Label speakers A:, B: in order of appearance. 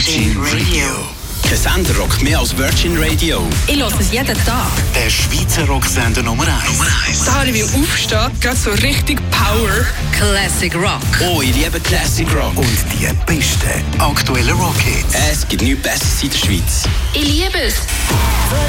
A: Virgin Radio.
B: Der Sender rockt mehr als Virgin Radio.
C: Ich höre es jeden Tag.
A: Der Schweizer Rocksender Nummer 1.
C: Da habe ich beim Aufstehen gerade so richtig Power. Classic Rock.
B: Oh, ich liebe Classic Rock.
A: Und die besten aktuellen Rockhits.
B: Es gibt nichts Besseres in der Schweiz.
C: Ich liebe es.